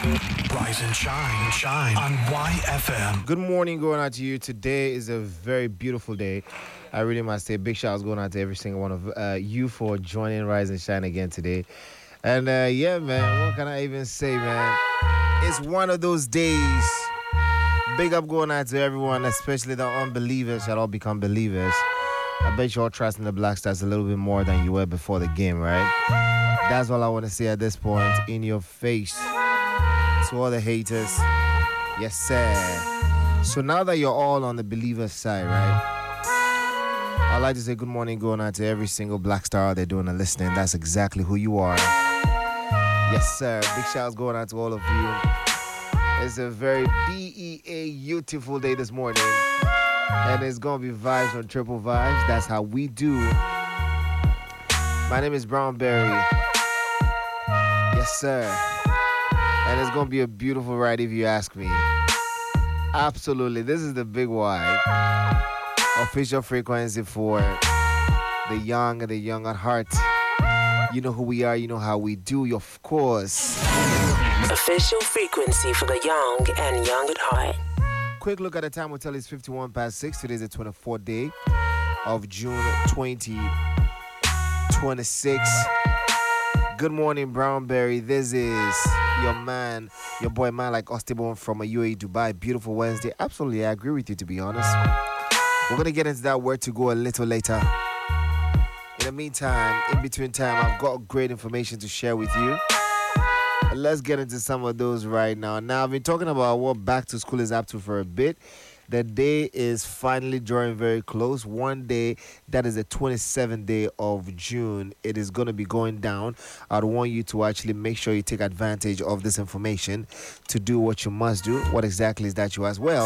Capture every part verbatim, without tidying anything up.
Rise and shine, shine on Y F M. Good morning going out to you. Today is a very beautiful day. I really must say big shout outs going out to every single one of uh, you for joining Rise and Shine again today. And uh, yeah, man, what can I even say, man? It's one of those days. Big up going out to everyone, especially the unbelievers shall all become believers. I bet you all trust in the Black Stars a little bit more than you were before the game, right? That's all I want to say at this point. In your face. To all the haters. Yes, sir. So now that you're all on the believer's side, right? I'd like to say good morning going out to every single Black Star out there doing the listening. That's exactly who you are. Yes, sir. Big shouts going out to all of you. It's a very B E A beautiful day this morning. And it's going to be vibes on Triple Vibes. That's how we do. My name is Brownberry. Yes, sir. And it's going to be a beautiful ride if you ask me. Absolutely. This is the Big Y. Official frequency for the young and the young at heart. You know who we are. You know how we do. Of course. Official frequency for the young and young at heart. Quick look at the time. We'll tell you it's fifty-one past six. Today's the twenty-fourth day of June twenty twenty-six. Good morning, Brownberry. This is your man, your boy, man like Ostibon from a U A E, Dubai. Beautiful Wednesday. Absolutely, I agree with you, to be honest. We're going to get into that word to go a little later. In the meantime, in between time, I've got great information to share with you. Let's get into some of those right now. Now, I've been talking about what back to school is up to for a bit. The day is finally drawing very close. One day, that is the twenty-seventh day of June. It is going to be going down. I'd want you to actually make sure you take advantage of this information to do what you must do. What exactly is that you as well?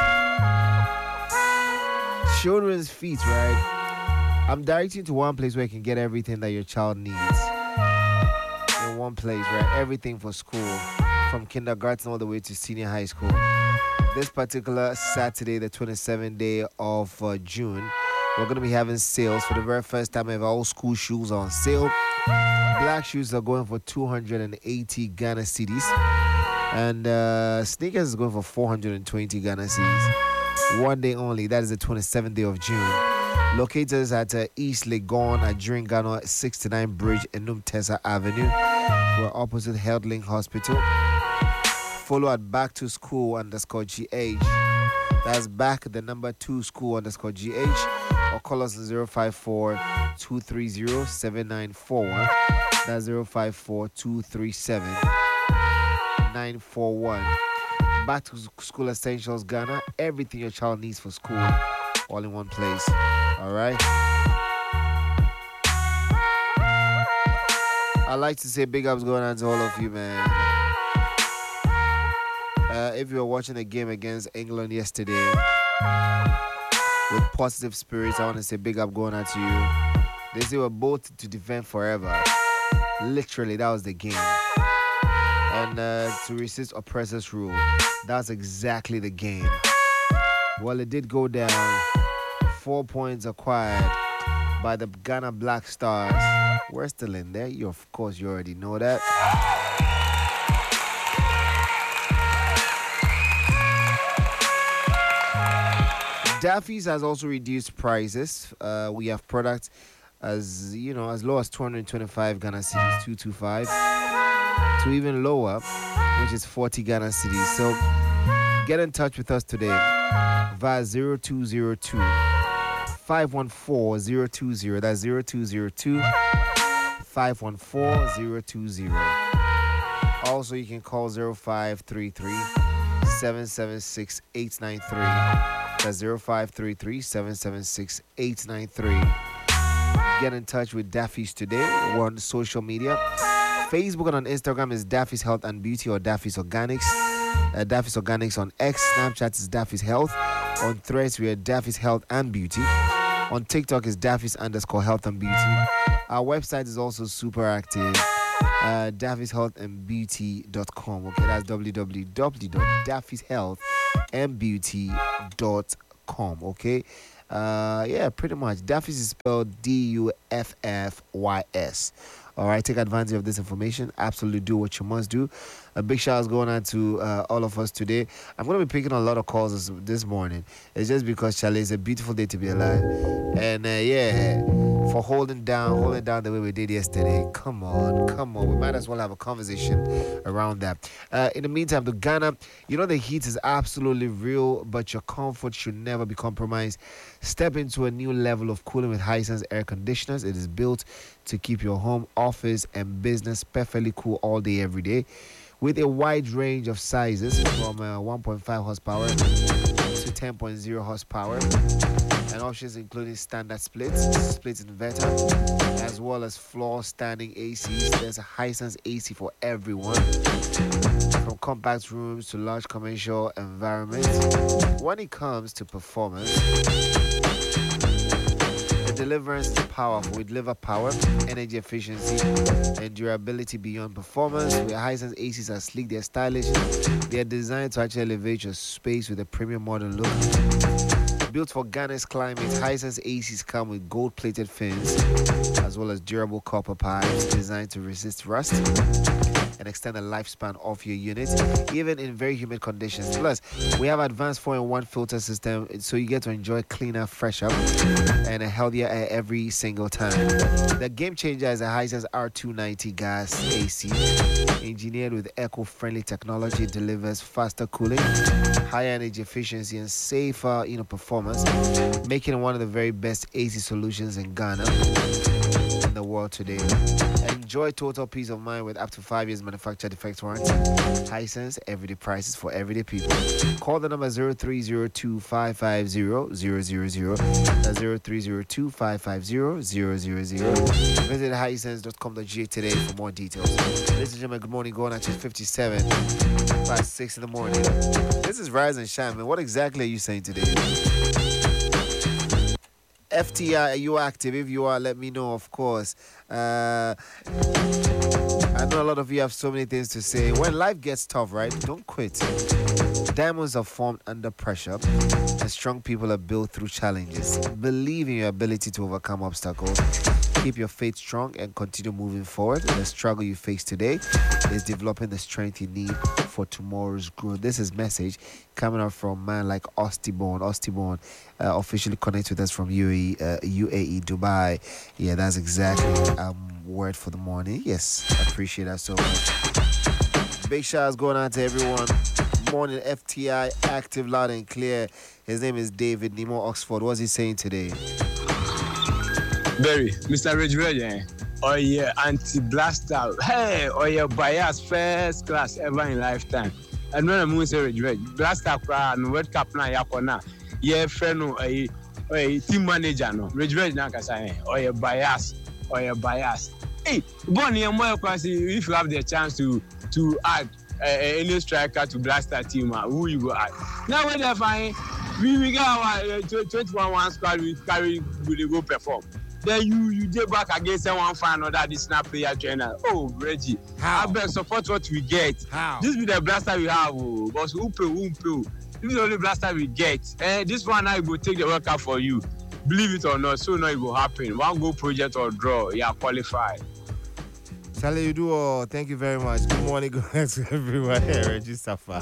Children's feet, right? I'm directing you to one place where you can get everything that your child needs. In one place, right? Everything for school, from kindergarten all the way to senior high school. This particular Saturday, the twenty-seventh day of uh, June, we're going to be having sales for the very first time ever. All school shoes are on sale. Black shoes are going for two hundred eighty Ghana cedis. And uh, sneakers is going for four hundred twenty Ghana cedis. One day only. That is the twenty-seventh day of June. Located at uh, East Legon at Dringano sixty-nine Bridge in Numtesa Avenue. We're opposite Heldling Hospital. Follow at back to school underscore G H. That's back the number two school underscore G H. Or call us zero five four, two three zero, seven nine four one. That's zero five four, two three seven, nine four one. Back to school essentials Ghana. Everything your child needs for school. All in one place. Alright? I like to say big ups going on to all of you, man. Uh, if you were watching the game against England yesterday with positive spirits, I want to say big up going out to you. They say we're both to defend forever. Literally, that was the game. And uh, to resist oppressors' rule. That's exactly the game. Well, it did go down. Four points acquired by the Ghana Black Stars. We're still in there. You, of course, you already know that. Daffy's has also reduced prices. Uh, we have products as you know as low as two hundred twenty-five Ghana cedis, two twenty-five, to even lower, which is forty Ghana cedis. So get in touch with us today via zero two zero two, five one four, zero two zero. That's zero two zero two, five one four, zero two zero. Also, you can call zero five three three, seven seven six, eight nine three. That's zero five three three, seven seven six, eight nine three. Get in touch with Daffy's today. We're on social media. Facebook and on Instagram is Daffy's Health and Beauty or Daffy's Organics. Uh, Daffy's Organics on X. Snapchat is Daffy's Health. On Threads, we are Daffy's Health and Beauty. On TikTok is Daffy's underscore Health and Beauty. Our website is also super active. Uh, Daffy's Health and Beauty dot com. Okay, that's w w w dot daffy's health and beauty dot com. Okay, uh, yeah, pretty much. Daffy's is spelled D U F F Y S. All right, take advantage of this information. Absolutely do what you must do. A big shout out going on to uh, all of us today. I'm going to be picking a lot of calls this, this morning. It's just because, Charlie, it's a beautiful day to be alive. And uh, yeah, for holding down, holding down the way we did yesterday. Come on, come on. We might as well have a conversation around that. Uh, in the meantime, to Ghana, you know the heat is absolutely real, but your comfort should never be compromised. Step into a new level of cooling with Hisense air conditioners. It is built to keep your home, office, and business perfectly cool all day, every day. With a wide range of sizes from uh, one point five horsepower to ten point zero horsepower, and options including standard splits, split inverter, as well as floor standing A Cs. There's a Hisense A C for everyone, from compact rooms to large commercial environments. When it comes to performance, deliverance is powerful. We deliver power, energy efficiency, and durability beyond performance. Where Hisense A Cs are sleek, they're stylish, they are designed to actually elevate your space with a premium modern look. Built for Ghana's climate, Hisense A Cs come with gold-plated fins, as well as durable copper pipes designed to resist rust and extend the lifespan of your unit, even in very humid conditions. Plus, we have advanced four in one filter system, so you get to enjoy cleaner, fresh up, and a healthier air every single time. The game changer is a Hisense R two ninety gas A C, engineered with eco-friendly technology. It delivers faster cooling, higher energy efficiency, and safer, you know, performance, making it one of the very best A C solutions in Ghana, in the world today. Enjoy total peace of mind with up to five years manufacturer defect warranty. Hisense, everyday prices for everyday people. Call the number zero three zero two five five zero zero zero zero. That's zero three zero two five five zero zero zero zero. Visit hisense dot com dot g a today for more details. Ladies and gentlemen, good morning. Going at fifty-seven past six in the morning. This is Rise and Shine, man. What exactly are you saying today? F T I, are you active? If you are, let me know, of course. Uh, I know a lot of you have so many things to say. When life gets tough, right? Don't quit. Diamonds are formed under pressure, and strong people are built through challenges. Believe in your ability to overcome obstacles. Keep your faith strong and continue moving forward. The struggle you face today is developing the strength you need for tomorrow's growth. This is message coming up from a man like Ostibon. Ostibon uh, officially connected with us from U A E, uh, U A E, Dubai. Yeah, that's exactly um word for the morning. Yes, I appreciate that so much. Big shout outs going out to everyone. Morning F T I, active, loud and clear. His name is David Nemo Oxford. What's he saying today? Barry, Mister Reggie, oh yeah, anti-blaster. Hey, oh yeah, bias first class ever in lifetime. And when I'm going to say Reggie, blaster cry and World Cup na yakona. Yeah, friend, oh yeah, team manager no. Reggie na kasa oh yeah, bias, oh yeah, bias. Hey, Bonnie and Moyo Kwasi, if you have the chance to to add uh, any striker to blaster team, uh, who you go add? Now when they find we we got our uh, twenty-one one squad, we carry we go perform. Then you you get back against someone find another additional player trainer. Oh, Reggie, how? I beg support what we get. How? This be the blaster we have, oh, but who pay, who pay? This is the only blaster we get. Eh, this one now will take the World Cup for you. Believe it or not, so now it will happen. One goal project or draw, you are qualified. Sally, you do all. Thank you very much. Good morning, good night to everyone here. Reggie Safa.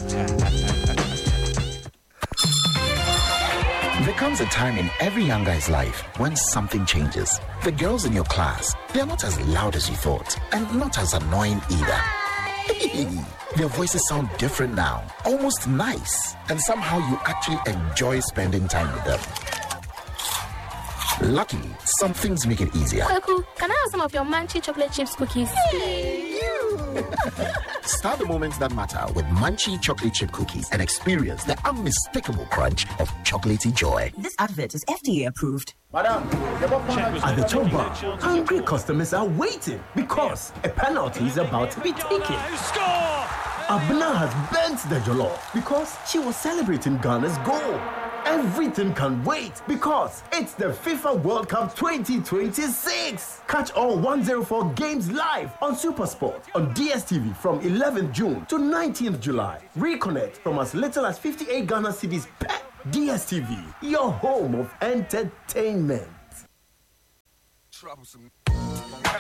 There comes a time in every young guy's life when something changes. The girls in your class, they're not as loud as you thought, and not as annoying either. Their voices sound different now, almost nice, and somehow you actually enjoy spending time with them. Luckily, some things make it easier. Kwaku, can I have some of your Munchie chocolate chips cookies? Hey, you! Start the moments that matter with Munchie chocolate chip cookies and experience the unmistakable crunch of chocolatey joy. This advert is F D A approved. Madam, at the top bar, hungry customers are waiting because a penalty is about to be taken. Abna has bent the jollof because she was celebrating Ghana's goal. Everything can wait because it's the FIFA World Cup twenty twenty-six. Catch all one oh four games live on SuperSport on D S T V from eleventh June to nineteenth July. Reconnect from as little as fifty-eight Ghana cedis per D S T V, your home of entertainment. Troublesome.